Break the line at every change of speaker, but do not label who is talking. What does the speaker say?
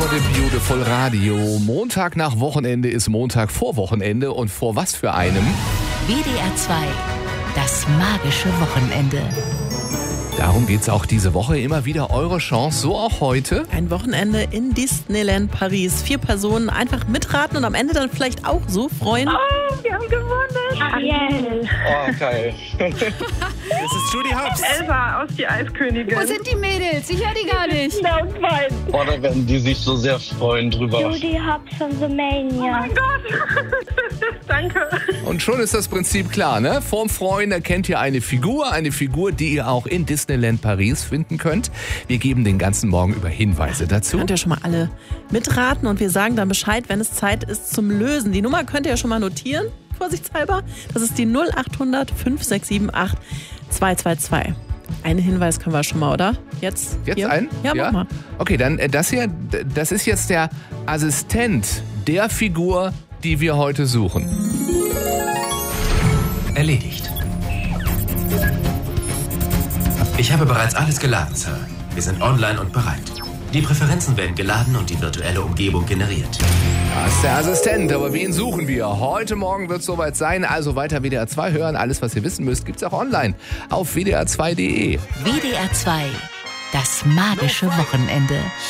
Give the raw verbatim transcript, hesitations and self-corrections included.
the Beautiful Radio. Montag nach Wochenende ist Montag vor Wochenende und vor was für einem?
W D R zwei, das magische Wochenende.
Darum geht's auch diese Woche. Immer wieder eure Chance, so auch heute.
Ein Wochenende in Disneyland Paris. Vier Personen einfach mitraten und am Ende dann vielleicht auch so freuen.
Oh, wir haben gewonnen. Ariel.
Oh, geil.
Das ist Judy Hopps.
Elsa aus Die Eiskönigin.
Wo sind die Mädels? Ich höre die gar nicht.
Da und fein.
Oh, da werden die sich so sehr freuen drüber.
Judy Hopps von The Mania.
Oh mein Gott. Danke.
Und schon ist das Prinzip klar, ne? Vorm Freuen erkennt ihr eine Figur, eine Figur, die ihr auch in Disneyland Paris finden könnt. Wir geben den ganzen Morgen über Hinweise dazu.
Könnt ihr schon mal alle mitraten und wir sagen dann Bescheid, wenn es Zeit ist zum Lösen. Die Nummer könnt ihr ja schon mal notieren, vorsichtshalber. Das ist die null acht hundert fünf sechs sieben acht zwei zwei zwei. Einen Hinweis können wir schon mal, oder? Jetzt?
Jetzt
hier?
einen?
Ja, mach mal.
Okay, dann äh, das hier, d- das ist jetzt der Assistent der Figur, die wir heute suchen.
Erledigt. Ich habe bereits alles geladen, Sir. Wir sind online und bereit. Die Präferenzen werden geladen und die virtuelle Umgebung generiert.
Das ist der Assistent, aber wen suchen wir? Heute Morgen wird es soweit sein, also weiter W D R zwei hören. Alles, was ihr wissen müsst, gibt's auch online auf W D R zwei Punkt de.
W D R zwei, das magische Wochenende.